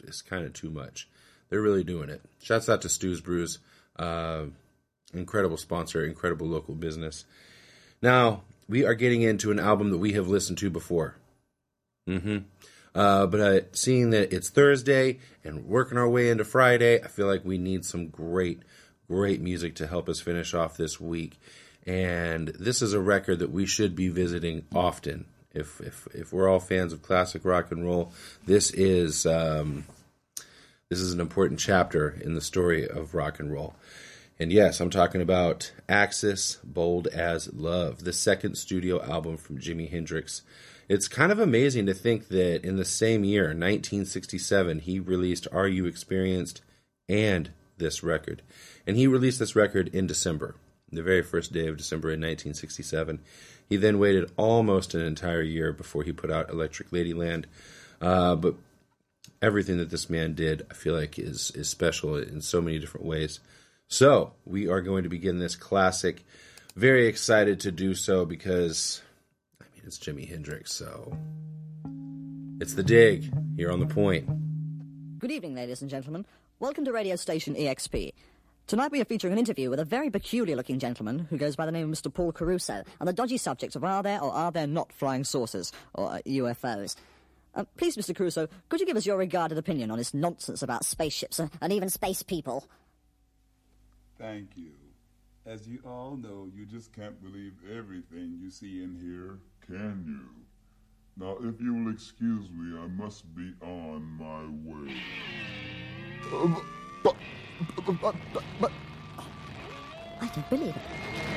is kind of too much. They're really doing it. Shouts out to Stu's Brews. Incredible sponsor, incredible local business. Now, we are getting into an album that we have listened to before. But seeing that it's Thursday and working our way into Friday, I feel like we need some great music to help us finish off this week. And this is a record that we should be visiting often. If we're all fans of classic rock and roll, this is an important chapter in the story of rock and roll. And yes, I'm talking about Axis, Bold as Love, the second studio album from Jimi Hendrix. It's kind of amazing to think that in the same year, 1967, he released Are You Experienced and this record. And he released this record in December, the very first day of December in 1967. He then waited almost an entire year before he put out Electric Ladyland. But everything that this man did, I feel like, is special in so many different ways. So, we are going to begin this classic. Very excited to do so because, I mean, it's Jimi Hendrix, so it's The Dig here on The Point. Good evening, ladies and gentlemen. Welcome to radio station EXP. Tonight we are featuring an interview with a very peculiar-looking gentleman who goes by the name of Mr. Paul Caruso on the dodgy subject of are there or are there not flying saucers, or UFOs. Please, Mr. Caruso, could you give us your regarded opinion on this nonsense about spaceships and even space people? Thank you. As you all know, you just can't believe everything you see and hear, can you? Now, if you will excuse me, I must be on my way. But I don't believe it.